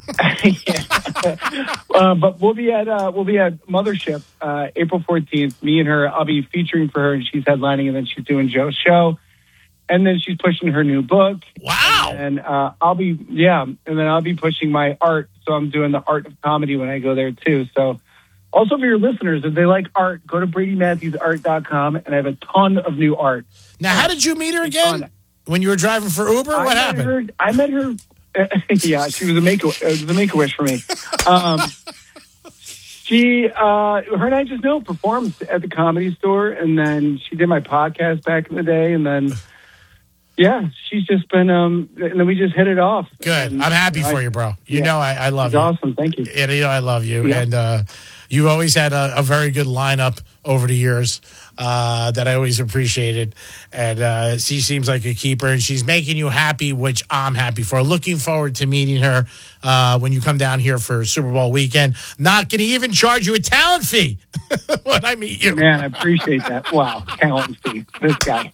But we'll be at Mothership April 14th. Me and her, I'll be featuring for her, and she's headlining, and then she's doing Joe's show, and then she's pushing her new book. Wow! And I'll be pushing my art. So I'm doing the art of comedy when I go there too. So also for your listeners, if they like art, go to BradyMatthewsArt.com, and I have a ton of new art. Now, how did you meet her again? When you were driving for Uber? What happened? I met her. Yeah, she was a Make-A-Wish for me. Her and I just performed at the Comedy Store, and then she did my podcast back in the day, and then she's just been and then we just hit it off. Good. I'm happy for you, bro. I love you. Awesome. Thank you. I love you. Yep. And you've always had a very good lineup over the years that I always appreciated. And she seems like a keeper, and she's making you happy, which I'm happy for. Looking forward to meeting her when you come down here for Super Bowl weekend. Not going to even charge you a talent fee when I meet you. Man, I appreciate that. Wow, talent fee. This guy.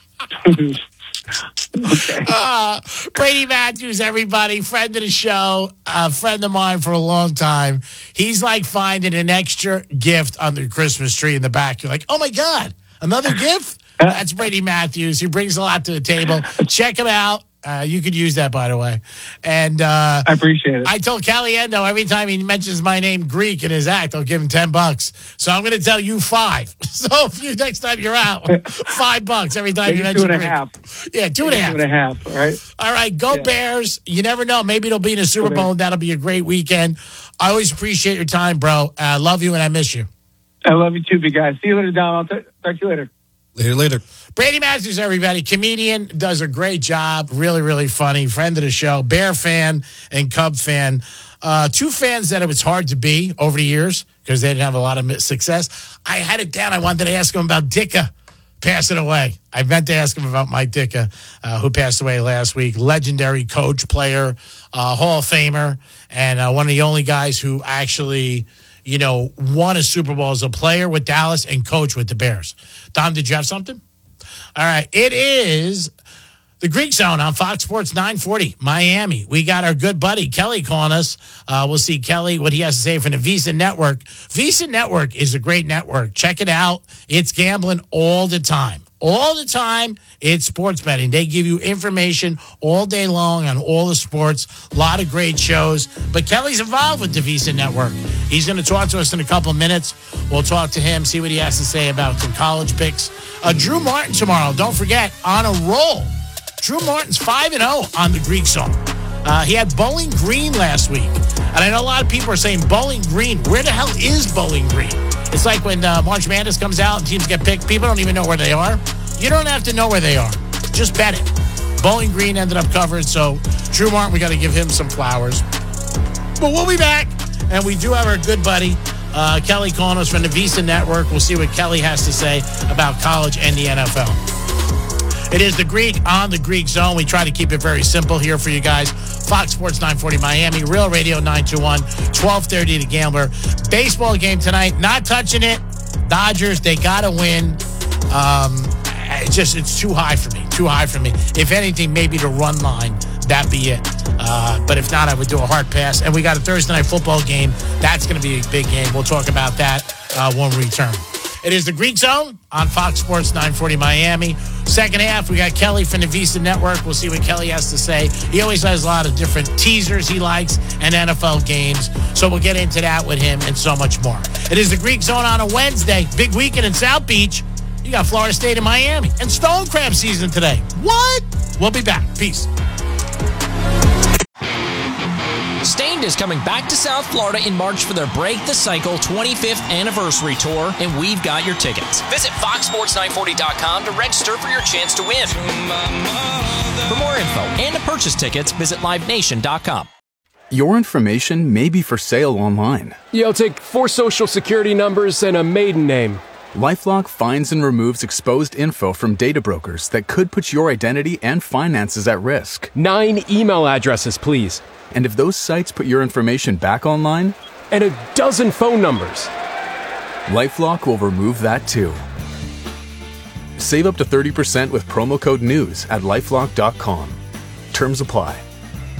Okay. Brady Matthews, everybody, friend of the show, a friend of mine for a long time. He's like finding an extra gift under the Christmas tree in the back. You're like, oh my God, another gift? That's Brady Matthews. He brings a lot to the table. Check him out. You could use that, by the way. And I appreciate it. I told Caliendo every time he mentions my name Greek in his act, I'll give him $10. So I'm going to tell you $5. So if next time you're out, $5 every time you mention Greek. 2.5. Yeah, 2.5. 2.5. All right. All right. Go Bears. You never know. Maybe it'll be in a Super Bowl. That'll be a great weekend. I always appreciate your time, bro. I love you and I miss you. I love you too, big guy. See you later, Dom. I'll talk to you later. Later. Brady Matthews, everybody. Comedian, does a great job. Really, really funny. Friend of the show. Bear fan and Cub fan. Two fans that it was hard to be over the years because they didn't have a lot of success. I had it down. I wanted to ask him about Ditka passing away. I meant to ask him about Mike Ditka, who passed away last week. Legendary coach, player, Hall of Famer, and one of the only guys who actually won a Super Bowl as a player with Dallas and coach with the Bears. Dom, did you have something? All right. It is the Greek Zone on Fox Sports 940, Miami. We got our good buddy Kelly calling us. We'll see Kelly, what he has to say from the Visa Network. Visa Network is a great network. Check it out. It's gambling all the time. All the time, it's sports betting. They give you information all day long on all the sports. A lot of great shows. But Kelly's involved with the Visa Network. He's going to talk to us in a couple of minutes. We'll talk to him, see what he has to say about some college picks. Drew Martin tomorrow, don't forget, on a roll. Drew Martin's 5-0 on the Greek Zone. He had Bowling Green last week. And I know a lot of people are saying Bowling Green. Where the hell is Bowling Green? It's like when March Madness comes out and teams get picked. People don't even know where they are. You don't have to know where they are. Just bet it. Bowling Green ended up covered, so Drew Martin, we got to give him some flowers. But we'll be back, and we do have our good buddy, Kelly calling us from the Visa Network. We'll see what Kelly has to say about college and the NFL. It is the Greek on the Greek Zone. We try to keep it very simple here for you guys. Fox Sports 940 Miami, Real Radio 921, 1230 The Gambler. Baseball game tonight, not touching it. Dodgers, they got to win. It's too high for me. Too high for me. If anything, maybe the run line, that'd be it. But if not, I would do a hard pass. And we got a Thursday night football game. That's going to be a big game. We'll talk about that when we return. It is the Greek Zone on Fox Sports 940 Miami. Second half, we got Kelly from the Visa Network. We'll see what Kelly has to say. He always has a lot of different teasers he likes and NFL games. So we'll get into that with him and so much more. It is the Greek Zone on a Wednesday. Big weekend in South Beach. You got Florida State and Miami. And stone crab season today. What? We'll be back. Peace. Stained is coming back to South Florida in March for their Break the Cycle 25th Anniversary Tour, and we've got your tickets. Visit FoxSports940.com to register for your chance to win. For more info and to purchase tickets, visit LiveNation.com. Your information may be for sale online. Yeah, I'll take 4 social security numbers and a maiden name. LifeLock finds and removes exposed info from data brokers that could put your identity and finances at risk. 9 email addresses, please. And if those sites put your information back online? And a dozen phone numbers. LifeLock will remove that too. Save up to 30% with promo code NEWS at LifeLock.com. Terms apply.